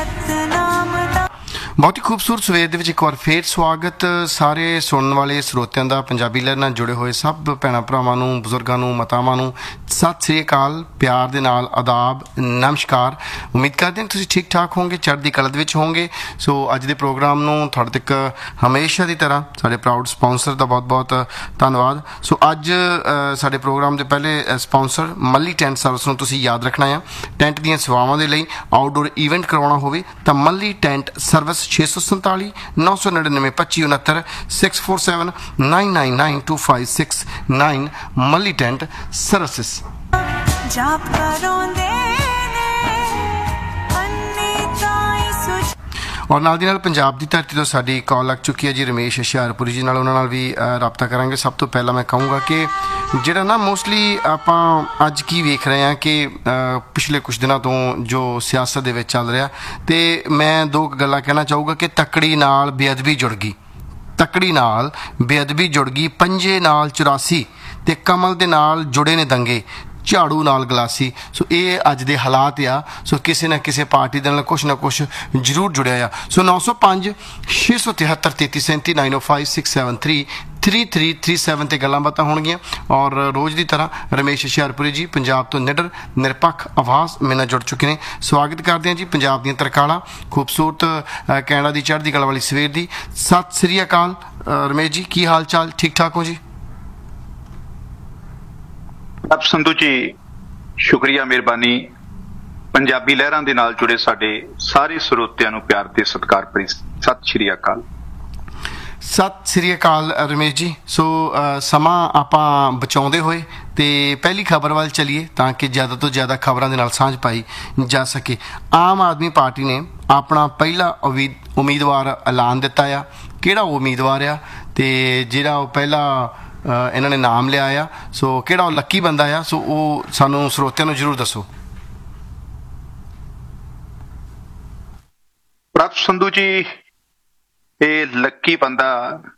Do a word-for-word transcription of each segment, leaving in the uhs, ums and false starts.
बहुत ही खूबसूरत सवेर ਦੇ ਵਿੱਚ ਇੱਕ ਵਾਰ ਫੇਰ ਸਵਾਗਤ ਸਾਰੇ ਸੁਣਨ ਵਾਲੇ ਸਰੋਤਿਆਂ ਦਾ ਪੰਜਾਬੀ ਲਹਿਰ ਨਾਲ ਜੁੜੇ ਹੋਏ ਸਭ ਭੈਣਾਂ ਭਰਾਵਾਂ ਨੂੰ ਬਜ਼ੁਰਗਾਂ ਨੂੰ ਮਾਤਾਵਾਂ ਨੂੰ ਸਤਿ ਸ੍ਰੀ ਅਕਾਲ ਪਿਆਰ ਦੇ ਨਾਲ ਆਦਾਬ ਨਮਸਕਾਰ ਉਮੀਦ ਕਰਦੇ ਹਾਂ ਤੁਸੀਂ ਠੀਕ ਠਾਕ ਹੋਵੋਗੇ ਚੜ੍ਹਦੀ ਕਲਾ ਦੇ ਵਿੱਚ ਹੋਵੋਗੇ ਸੋ ਅੱਜ ਦੇ ਪ੍ਰੋਗਰਾਮ ਨੂੰ ਤੁਹਾਡੇ ਤੱਕ ਹਮੇਸ਼ਾ ਦੀ ਤਰ੍ਹਾਂ ਸਾਡੇ ਪ੍ਰਾਊਡ ਸਪਾਂਸਰ ਦਾ ਬਹੁਤ ਬਹੁਤ ਧੰਨਵਾਦ ਸੋ ਅੱਜ ਸਾਡੇ ਪ੍ਰੋਗਰਾਮ ਦੇ ਪਹਿਲੇ ਸਪਾਂਸਰ ਮੱਲੀ ਟੈਂਟ ਸਰਵਿਸ ਨੂੰ ਤੁਸੀਂ ਯਾਦ ਰੱਖਣਾ ਆ ਟੈਂਟ ਦੀਆਂ ਸੇਵਾਵਾਂ ਦੇ ਲਈ ਆਊਟਡੋਰ ਇਵੈਂਟ ਕਰਵਾਉਣਾ ਹੋਵੇ ਤਾਂ ਮੱਲੀ ਟੈਂਟ ਸਰਵਿਸ छे सौ संताली नौ सौ निन्यानवे पच्ची उनहत्तर six four seven nine nine nine to five six nine Malli tent services और नाल दी नाल पंजाब की धरती तो साडी कॉल लग चुकी है जी रमेश हुशियारपुरी जी नाल उन्हां नाल भी राबता करांगे सब तो पहला मैं कहूँगा कि ਜਿਹੜਾ ਨਾ ਮੋਸਟਲੀ ਆਪਾਂ ਅੱਜ ਕੀ ਵੇਖ ਰਹੇ ਹਾਂ ਕਿ ਪਿਛਲੇ ਕੁਝ ਦਿਨਾਂ ਤੋਂ ਜੋ ਸਿਆਸਤ ਦੇ ਵਿੱਚ ਚੱਲ ਰਿਹਾ ਤੇ ਮੈਂ ਦੋ ਗੱਲਾਂ ਕਹਿਣਾ ਚਾਹੂੰਗਾ ਕਿ ਤੱਕੜੀ ਨਾਲ ਬੇਅਦਬੀ ਜੁੜ ਗਈ ਤੱਕੜੀ ਨਾਲ ਬੇਅਦਬੀ ਜੁੜ ਗਈ ਪੰਜੇ ਨਾਲ ਚੁਰਾਸੀ ਤੇ ਕਮਲ ਦੇ ਨਾਲ ਜੁੜੇ ਨੇ ਦੰਗੇ ਝਾੜੂ ਨਾਲ ਗਲਾਸੀ ਸੋ ਇਹ ਅੱਜ ਦੇ ਹਾਲਾਤ ਆ ਸੋ ਕਿਸੇ ਨਾ ਕਿਸੇ ਪਾਰਟੀ ਦੇ ਨਾਲ ਕੁਛ ਨਾ ਕੁਛ ਜ਼ਰੂਰ ਜੁੜਿਆ ਆ ਸੋ ਨੌ ਸੌ ਪੰਜ ਛੇ ਸੌ ਤਿਹੱਤਰ ਤੇਤੀ ਸੈਂਤੀ ਨਾਈਨ ਓ five six seven three three three three seven ਤੇ ਗੱਲਾਂ ਬਾਤਾਂ ਹੋਣਗੀਆਂ ਔਰ ਰੋਜ਼ ਦੀ ਤਰ੍ਹਾਂ ਰਮੇਸ਼ ਹੁਸ਼ਿਆਰਪੁਰੀ ਜੀ ਪੰਜਾਬ ਤੋਂ ਨਿਡਰ ਨਿਰਪੱਖ ਆਵਾਜ਼ ਮੇਰੇ ਨਾਲ ਜੁੜ ਚੁੱਕੇ ਨੇ ਸਵਾਗਤ ਕਰਦੇ ਹਾਂ ਜੀ ਪੰਜਾਬ ਦੀਆਂ ਤਰਕਾਲਾਂ ਖੂਬਸੂਰਤ ਕੈਨੇਡਾ ਦੀ ਚੜ੍ਹਦੀ ਕਲਾ ਵਾਲੀ ਸਵੇਰ ਦੀ ਸਤਿ ਸ੍ਰੀ ਅਕਾਲ ਰਮੇਸ਼ ਜੀ ਕੀ ਹਾਲ ਚਾਲ ਠੀਕ ਠਾਕ ਹੋ ਜੀ ਆਪ ਸੰਧੂ ਜੀ ਸ਼ੁਕਰੀਆ ਮਿਹਰਬਾਨੀ ਪੰਜਾਬੀ ਲਹਿਰਾਂ ਦੇ ਨਾਲ ਜੁੜੇ ਸਾਡੇ ਸਾਰੇ ਸਰੋਤਿਆਂ ਨੂੰ ਪਿਆਰ ਤੇ ਸਤਿਕਾਰ ਭਰੀ ਸਤਿ ਸ੍ਰੀ ਅਕਾਲ ਸਤਿ ਸ੍ਰੀ ਅਕਾਲ ਰਮੇਸ਼ ਜੀ ਸੋ ਸਮਾਂ ਆਪਾਂ ਬਚਾਉਂਦੇ ਹੋਏ ਤੇ ਪਹਿਲੀ ਖਬਰ ਵੱਲ ਚਲੀਏ ਤਾਂ ਕਿ ਜ਼ਿਆਦਾ ਤੋਂ ਜ਼ਿਆਦਾ ਖਬਰਾਂ ਦੇ ਨਾਲ ਸਾਂਝ ਪਾਈ ਜਾ ਸਕੇ ਆਮ ਆਦਮੀ ਪਾਰਟੀ ਨੇ ਆਪਣਾ ਪਹਿਲਾ ਉਮੀਦਵਾਰ ਐਲਾਨ ਦਿੱਤਾ ਆ ਕਿਹੜਾ ਉਮੀਦਵਾਰ ਆ ਤੇ ਜਿਹੜਾ ਉਹ ਪਹਿਲਾ ਇਹਨਾਂ ਨੇ ਨਾਮ ਲਿਆ ਆ ਸੋ ਕਿਹੜਾ ਉਹ ਲੱਕੀ ਬੰਦਾ ਆ ਸੋ ਉਹ ਸਾਨੂੰ ਸਰੋਤਿਆਂ ਨੂੰ ਜ਼ਰੂਰ ਦੱਸੋ ਪ੍ਰਭ ਸੰਧੂ ਜੀ ਇਹ ਲੱਕੀ ਬੰਦਾ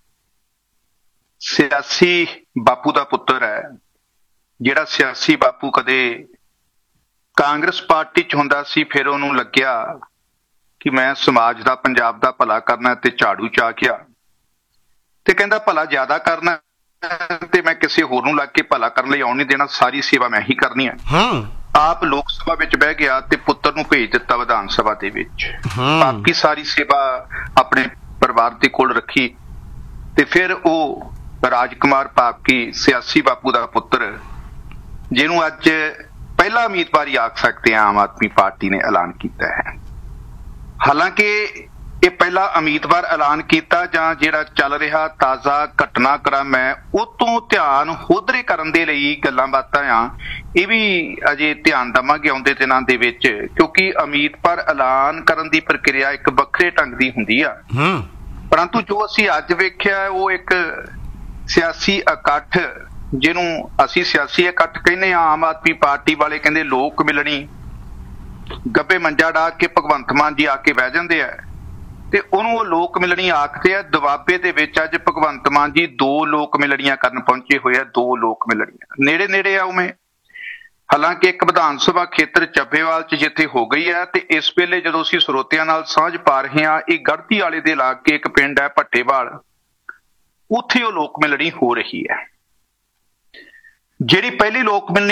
ਸਿਆਸੀ ਬਾਪੂ ਦਾ ਪੁੱਤਰ ਹੈ ਜਿਹੜਾ ਸਿਆਸੀ ਬਾਪੂ ਕਦੇ ਕਾਂਗਰਸ ਪਾਰਟੀ ਚ ਹੁੰਦਾ ਸੀ ਫਿਰ ਉਹਨੂੰ ਲੱਗਿਆ ਕਿ ਮੈਂ ਸਮਾਜ ਦਾ ਪੰਜਾਬ ਦਾ ਭਲਾ ਕਰਨਾ ਤੇ ਝਾੜੂ ਚ ਆ ਗਿਆ ਤੇ ਕਹਿੰਦਾ ਭਲਾ ਜ਼ਿਆਦਾ ਕਰਨਾ ਤੇ ਮੈਂ ਕਿਸੇ ਹੋਰ ਨੂੰ ਲੱਗ ਕੇ ਭਲਾ ਕਰਨ ਲਈ ਆਉਣ ਨਹੀਂ ਦੇਣਾ ਸਾਰੀ ਸੇਵਾ ਮੈਂ ਹੀ ਕਰਨੀ ਹੈ ਆਪ ਲੋਕ ਸਭਾ ਵਿੱਚ ਬਹਿ ਗਿਆ ਤੇ ਪੁੱਤਰ ਨੂੰ ਭੇਜ ਦਿੱਤਾ ਵਿਧਾਨ ਸਭਾ ਦੇ ਵਿੱਚ ਬਾਕੀ ਸਾਰੀ ਸੇਵਾ ਆਪਣੇ ਪਰਿਵਾਰ ਦੇ ਕੋਲ ਰੱਖੀ ਤੇ ਫਿਰ ਉਹ ਰਾਜਕੁਮਾਰ ਭਾਪਕੀ ਸਿਆਸੀ ਬਾਪੂ ਦਾ ਪੁੱਤਰ ਜਿਹਨੂੰ ਅੱਜ ਪਹਿਲਾ ਉਮੀਦਵਾਰ ਆਖ ਸਕਦੇ ਹਾਂ ਆਮ ਆਦਮੀ ਪਾਰਟੀ ਨੇ ਐਲਾਨ ਕੀਤਾ ਹੈ ਹਾਲਾਂਕਿ ਇਹ ਪਹਿਲਾ ਉਮੀਦਵਾਰ ਐਲਾਨ ਕੀਤਾ ਜਾਂ ਜਿਹੜਾ ਚੱਲ ਰਿਹਾ ਤਾਜ਼ਾ ਘਟਨਾਕ੍ਰਮ ਹੈ ਉਹ ਤੋਂ ਧਿਆਨ ਹੋਦਰੇ ਕਰਨ ਦੇ ਲਈ ਗੱਲਾਂ ਬਾਤਾਂ ਆ ਇਹ ਵੀ ਅਜੇ ਧਿਆਨ ਦੇਵਾਂਗੇ ਆਉਂਦੇ ਦਿਨਾਂ ਦੇ ਵਿੱਚ ਕਿਉਂਕਿ ਉਮੀਦਵਾਰ ਐਲਾਨ ਕਰਨ ਦੀ ਪ੍ਰਕਿਰਿਆ ਇੱਕ ਵੱਖਰੇ ਢੰਗ ਦੀ ਹੁੰਦੀ ਆ ਪਰੰਤੂ ਜੋ ਅਸੀਂ ਅੱਜ ਵੇਖਿਆ ਉਹ ਇੱਕ ਸਿਆਸੀ ਇਕੱਠ ਜਿਹਨੂੰ ਅਸੀਂ ਸਿਆਸੀ ਇਕੱਠ ਕਹਿੰਦੇ ਹਾਂ ਆਮ ਆਦਮੀ ਪਾਰਟੀ ਵਾਲੇ ਕਹਿੰਦੇ ਲੋਕ ਮਿਲਣੀ ਗੱਬੇ ਮੰਜਾ ਡਾ ਕੇ ਭਗਵੰਤ ਮਾਨ ਜੀ ਆ ਕੇ ਬਹਿ ਜਾਂਦੇ ਆ ਤੇ ਉਹਨੂੰ ਉਹ ਲੋਕ ਮਿਲਣੀ ਆਖਦੇ ਆ ਦੁਆਬੇ ਦੇ ਵਿੱਚ ਅੱਜ ਭਗਵੰਤ ਮਾਨ ਜੀ ਦੋ ਲੋਕ ਮਿਲਣੀਆਂ ਕਰਨ ਪਹੁੰਚੇ ਹੋਏ ਆ ਦੋ ਲੋਕ ਮਿਲਣੀਆਂ ਨੇੜੇ ਨੇੜੇ ਆ ਉਵੇਂ ਹਾਲਾਂਕਿ ਇੱਕ ਵਿਧਾਨ ਸਭਾ ਖੇਤਰ ਚੱਬੇਵਾਲ ਚ ਜਿੱਥੇ ਹੋ ਗਈ ਹੈ ਤੇ ਇਸ ਵੇਲੇ ਜਦੋਂ ਅਸੀਂ ਸਰੋਤਿਆਂ ਨਾਲ ਸਾਂਝ ਪਾ ਰਹੇ ਹਾਂ ਇਹ ਗੜਤੀ ਵਾਲੇ ਦੇ ਇਲਾਕੇ ਇੱਕ ਪਿੰਡ ਹੈ ਭੱਟੇਵਾਲ ਉੱਥੇ ਉਹ ਲੋਕ ਮਿਲਣੀ ਹੋ ਰਹੀ ਹੈ ਜਿਹੜੀ ਪਹਿਲੀ ਲੋਕ ਮਿਲਣੀ